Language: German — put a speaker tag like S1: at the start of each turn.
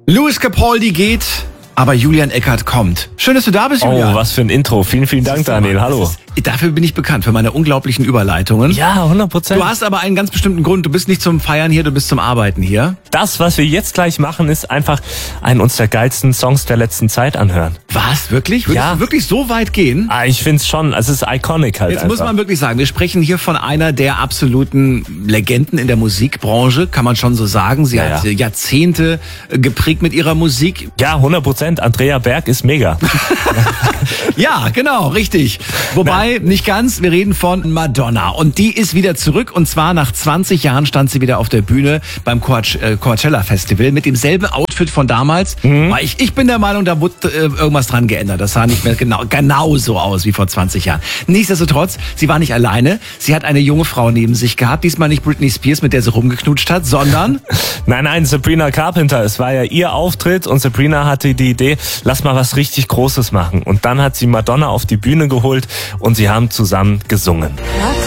S1: Lewis Capaldi geht, aber Julian Eckert kommt. Schön, dass du da bist, Julian.
S2: Oh, was für ein Intro. Vielen, vielen Dank, Daniel. Hallo.
S1: Dafür bin ich bekannt, für meine unglaublichen Überleitungen.
S2: Ja, 100%.
S1: Du hast aber einen ganz bestimmten Grund. Du bist nicht zum Feiern hier, du bist zum Arbeiten hier.
S2: Das, was wir jetzt gleich machen, ist einfach einen uns der geilsten Songs der letzten Zeit anhören.
S1: Was? Wirklich? Würdest
S2: Ja.
S1: du wirklich so weit gehen?
S2: Ich find's schon, es ist iconic halt
S1: Jetzt
S2: einfach.
S1: muss man wirklich sagen, wir sprechen hier von einer der absoluten Legenden in der Musikbranche, kann man schon so sagen. Sie hat Jahrzehnte geprägt mit ihrer Musik.
S2: Ja, 100%. Andrea Berg ist mega.
S1: Ja, genau, richtig. Wobei, nicht ganz, wir reden von Madonna. Und die ist wieder zurück. Und zwar nach 20 Jahren stand sie wieder auf der Bühne beim Coachella Festival mit demselben Outfit von damals. Ich bin der Meinung, da wurde irgendwas dran geändert. Das sah nicht mehr genau so aus wie vor 20 Jahren. Nichtsdestotrotz, sie war nicht alleine. Sie hat eine junge Frau neben sich gehabt. Diesmal nicht Britney Spears, mit der sie rumgeknutscht hat, sondern...
S2: Nein, Sabrina Carpenter. Es war ja ihr Auftritt und Sabrina hatte die Idee, lass mal was richtig Großes machen. Und dann hat sie Madonna auf die Bühne geholt und sie haben zusammen gesungen.